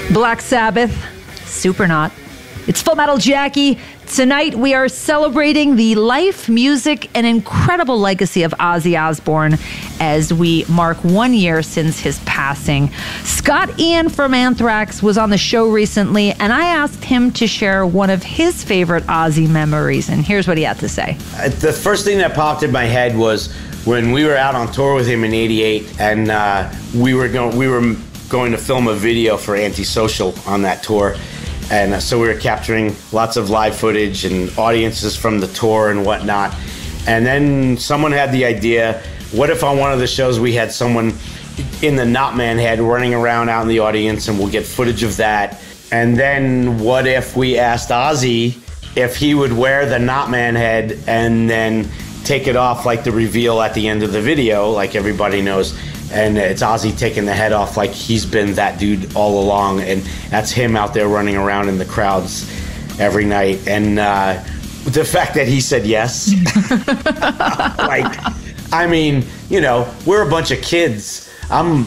Black Sabbath, Supernaut. It's Full Metal Jackie. Tonight we are celebrating the life, music, and incredible legacy of Ozzy Osbourne as we mark 1 year since his passing. Scott Ian from Anthrax was on the show recently, and I asked him to share one of his favorite Ozzy memories, and here's what he had to say. The first thing that popped in my head was when we were out on tour with him in '88, and we were going to film a video for Antisocial on that tour. And so we were capturing lots of live footage and audiences from the tour and whatnot. And then someone had the idea, what if on one of the shows we had someone in the Not Man head running around out in the audience, and we'll get footage of that. And then what if we asked Ozzy if he would wear the Not Man head and then take it off like the reveal at the end of the video, like everybody knows. And it's Ozzy taking the head off like he's been that dude all along. And that's him out there running around in the crowds every night. And the fact that he said yes. We're a bunch of kids. I'm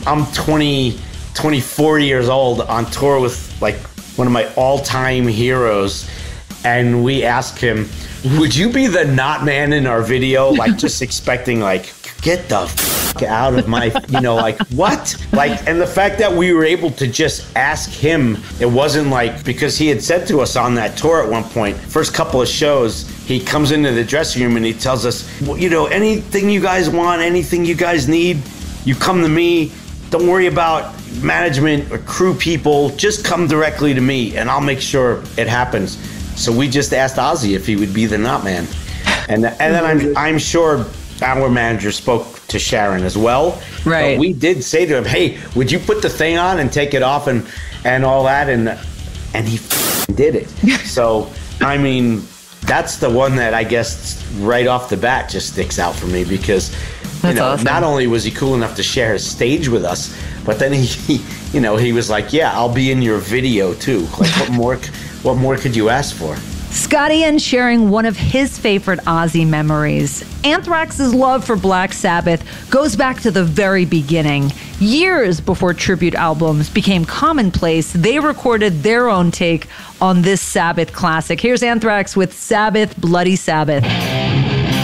24 years old on tour with like one of my all-time heroes. And we asked him, would you be the Not Man in our video? Like just expecting like, get the f*** out of my, what? And the fact that we were able to just ask him, it wasn't like, because he had said to us on that tour at one point, first couple of shows, he comes into the dressing room and he tells us, anything you guys want, anything you guys need, you come to me. Don't worry about management or crew people. Just come directly to me and I'll make sure it happens. So we just asked Ozzy if he would be the Not Man. And then I'm sure our manager spoke to Sharon as well. Right. But we did say to him, hey, would you put the thing on and take it off and all that? And he did it. So, that's the one that I guess right off the bat just sticks out for me because, awesome. Not only was he cool enough to share his stage with us, but then he was like, yeah, I'll be in your video too. Like, what more could you ask for? Scott Ian sharing one of his favorite Ozzy memories. Anthrax's love for Black Sabbath goes back to the very beginning. Years before tribute albums became commonplace, they recorded their own take on this Sabbath classic. Here's Anthrax with Sabbath, Bloody Sabbath.